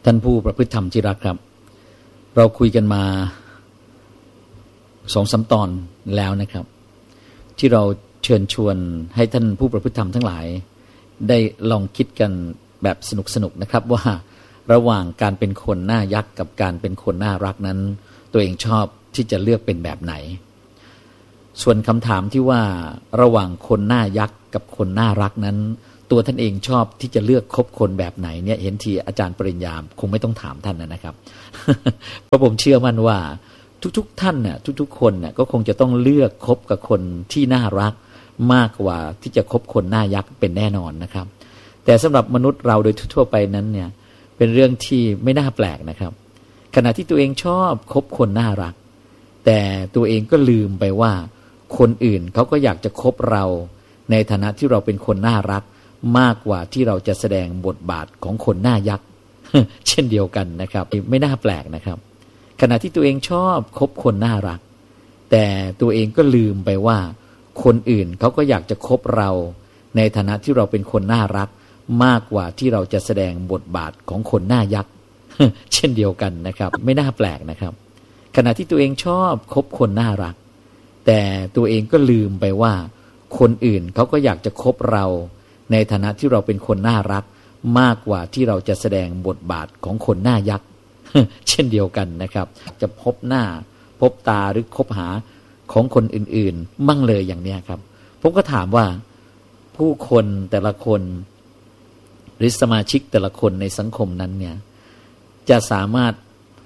ท่านผู้ประพฤติธรรมที่รักครับเราคุยกันมา2-3 ตอนแล้วนะครับที่เราเชิญชวนให้ท่านผู้ประพฤติธรรมทั้งหลายได้ลองคิดกันแบบสนุกๆนะครับว่าระหว่างการเป็นคนหน้ายักษ์กับการเป็นคนน่ารักนั้นตัวเองชอบที่จะเลือกเป็นแบบไหนส่วนคำถามที่ว่าระหว่างคนหน้ายักษ์กับคนน่ารักนั้นตัวท่านเองชอบที่จะเลือกคบคนแบบไหนเนี่ยเห็นทีอาจารย์ปริญญาคงไม่ต้องถามท่านนะครับ เพราะผมเชื่อมั่นว่าทุกท่านน่ะทุกคนน่ะก็คงจะต้องเลือกคบกับคนที่น่ารักมากกว่าที่จะคบคนหน้ายักษ์เป็นแน่นอนนะครับแต่สำหรับมนุษย์เราโดยทั่วไปนั้นเนี่ยเป็นเรื่องที่ไม่น่าแปลกนะครับขณะที่ตัวเองชอบคบคนน่ารักแต่ตัวเองก็ลืมไปว่าคนอื่นเขาก็อยากจะคบเราในฐานะที่เราเป็นคนน่ารักมากกว่าที่เราจะแสดงบทบาทของคนหน้ายักษ์ เช่นเดียวกันนะครับไม่น่าแปลกนะครับขณะที่ตัวเองชอบคบคนน่ารักแต่ตัวเองก็ลืมไปว่าคนอื่นเขาก็อยากจะคบเราในฐานะที่เราเป็นคนน่ารักมากกว่าที่เราจะแสดงบทบาทของคนหน้ายักษ์ เช่นเดียวกันนะครับไม่น่าแปลกนะครับขณะที่ตัวเองชอบคบคนน่ารักแต่ตัวเองก็ลืมไปว่าคนอื่นเขาก็อยากจะคบเราในฐานะที่เราเป็นคนน่ารักมากกว่าที่เราจะแสดงบทบาทของคนหน้ายักษ์ เช่นเดียวกันนะครับจะพบหน้าพบตาหรือคบหาของคนอื่นๆมั่งเลยอย่างนี้ครับผมก็ถามว่าผู้คนแต่ละคนหรือสมาชิกแต่ละคนในสังคมนั้นเนี่ยจะสามารถ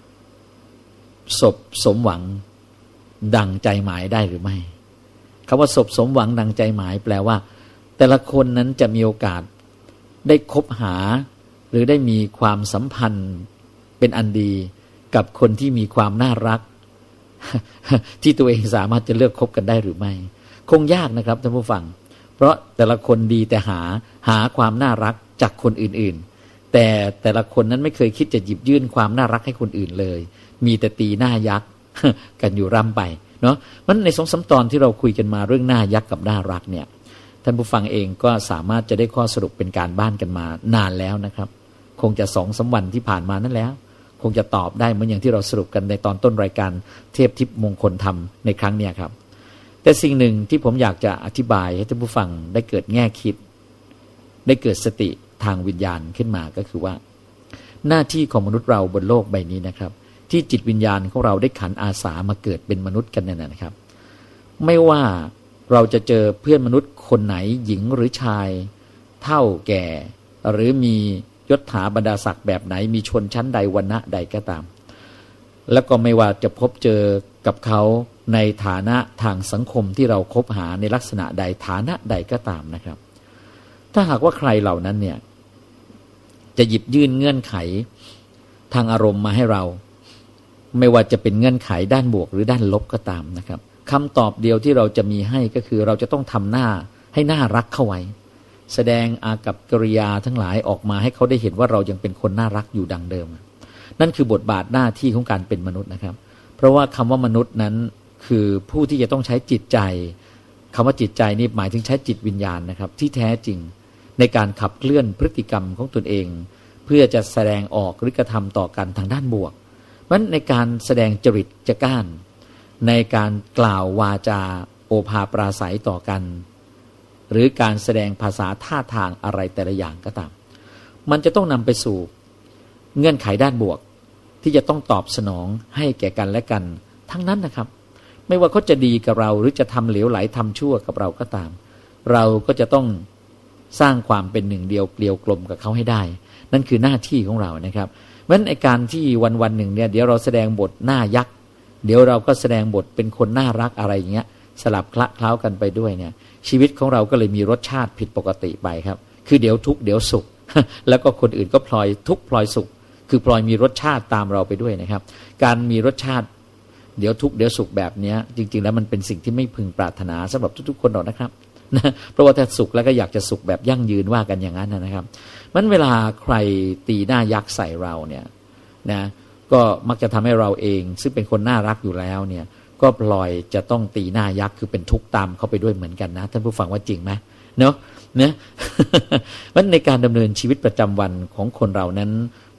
สมหวังดังใจหมายได้หรือไม่คำว่าสมหวังดังใจหมายแปลว่าแต่ละคนนั้นจะมีโอกาสได้คบหาหรือได้มีความสัมพันธ์เป็นอันดีกับคนที่มีความน่ารัก ที่ตัวเองสามารถจะเลือกคบกันได้หรือไม่คงยากนะครับท่านผู้ฟังเพราะแต่ละคนดีแต่หาความน่ารักจากคนอื่นๆแต่ละคนนั้นไม่เคยคิดจะหยิบยื่นความน่ารักให้คนอื่นเลยมีแต่ตีหน้ายักษ์ กันอยู่ร่ำไปเนาะมันใน2-3 ตอนที่เราคุยกันมาเรื่องหน้ายักษ์กับน่ารักเนี่ยท่านผู้ฟังเองก็สามารถจะได้ข้อสรุปเป็นการบ้านกันมานานแล้วนะครับคงจะ2-3 วันที่ผ่านมานั่นแล้วคงจะตอบได้เหมือนอย่างที่เราสรุปกันในตอนต้นรายการเทพทิพย์มงคลธรรมในครั้งนี้ครับแต่สิ่งหนึ่งที่ผมอยากจะอธิบายให้ท่านผู้ฟังได้เกิดแง่คิดได้เกิดสติทางวิญญาณขึ้นมาก็คือว่าหน้าที่ของมนุษย์เราบนโลกใบนี้นะครับที่จิตวิญญาณของเราได้ขันอาสามาเกิดเป็นมนุษย์กันเนี่ยนะครับไม่ว่าเราจะเจอเพื่อนมนุษย์คนไหนหญิงหรือชายเฒ่าแก่หรือมียศถาบรรดาศักดิ์แบบไหนมีชนชั้นใดวรรณะใดก็ตามแล้วก็ไม่ว่าจะพบเจอกับเขาในฐานะทางสังคมที่เราคบหาในลักษณะใดฐานะใดก็ตามนะครับถ้าหากว่าใครเหล่านั้นเนี่ยจะหยิบยื่นเงื่อนไขทางอารมณ์มาให้เราไม่ว่าจะเป็นเงื่อนไขด้านบวกหรือด้านลบก็ตามนะครับคำตอบเดียวที่เราจะมีให้ก็คือเราจะต้องทำหน้าให้น่ารักเข้าไว้แสดงอากัปกิริยาทั้งหลายออกมาให้เขาได้เห็นว่าเรายังเป็นคนน่ารักอยู่ดังเดิมนั่นคือบทบาทหน้าที่ของการเป็นมนุษย์นะครับเพราะว่าคำว่ามนุษย์นั้นคือผู้ที่จะต้องใช้จิตใจคำว่าจิตใจนี่หมายถึงใช้จิตวิญญาณนะครับที่แท้จริงในการขับเคลื่อนพฤติกรรมของตนเองเพื่อจะแสดงออกหรือกระทำต่อกันทางด้านบวกเพราะฉะนั้นในการแสดงจริตจักร้านในการกล่าววาจาโอภาปราศัยต่อกันหรือการแสดงภาษาท่าทางอะไรแต่ละอย่างก็ตามมันจะต้องนำไปสู่เงื่อนไขด้านบวกที่จะต้องตอบสนองให้แก่กันและกันทั้งนั้นนะครับไม่ว่าเขาจะดีกับเราหรือจะทำเหลวไหลทำชั่วกับเราก็ตามเราก็จะต้องสร้างความเป็นหนึ่งเดียวเกลียวกลมกับเขาให้ได้นั่นคือหน้าที่ของเรานะครับเพราะฉะนั้นในการที่วันหนึ่งเนี่ยเดี๋ยวเราแสดงบทหน้ายักษ์เดี๋ยวเราก็แสดงบทเป็นคนน่ารักอะไรอย่างเงี้ยสลับคละเคล้ากันไปด้วยเนี่ยชีวิตของเราก็เลยมีรสชาติผิดปกติไปครับคือเดี๋ยวทุกข์เดี๋ยวสุข แล้วก็คนอื่นก็พลอยทุกข์พลอยสุขคือพลอยมีรสชาติตามเราไปด้วยนะครับการมีรสชาติเดี๋ยวทุกข์เดี๋ยวสุขแบบนี้จริงๆแล้วมันเป็นสิ่งที่ไม่พึงปรารถนาสำหรับทุกๆคนหรอกนะครับเพราะว่าถ้าสุขแล้วก็อยากจะสุขแบบยั่งยืนว่ากันอย่างนั้นนะครับมันเวลาใครตีหน้ายักษ์ใส่เราเนี่ยนะก็มักจะทำให้เราเองซึ่งเป็นคนน่ารักอยู่แล้วเนี่ยก็พลอยจะต้องตีหน้ายักษ์คือเป็นทุกข์ตามเข้าไปด้วยเหมือนกันนะท่านผู้ฟังว่าจริงไหมเนาะ เพราะในการดำเนินชีวิตประจำวันของคนเรานั้น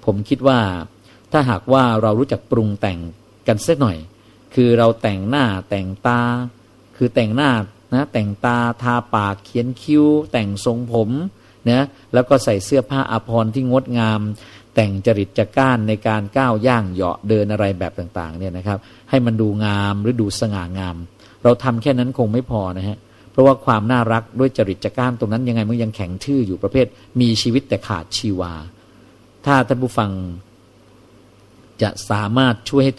ผมคิดว่าถ้าหากว่าเรารู้จักปรุงแต่งกันสักหน่อยคือเราแต่งหน้าแต่งตาคือแต่งหน้านะแต่งตาทาปากเขียนคิ้วแต่งทรงผมนะแล้วก็ใส่เสื้อผ้าอาภรณ์ที่งดงามแต่งจริตจักร้านในการก้าวย่างเหาะเดินอะไรแบบต่างๆเนี่ยนะครับให้มันดูงามหรือดูสง่างามเราทำแค่นั้นคงไม่พอนะฮะเพราะว่าความน่ารักด้วยจริตจักร้านตรงนั้นยังไงมันยังแข็งทื่ออยู่ประเภทมีชีวิตแต่ขาดชีวาถ้าท่านผู้ฟังจะสามารถช่วยให้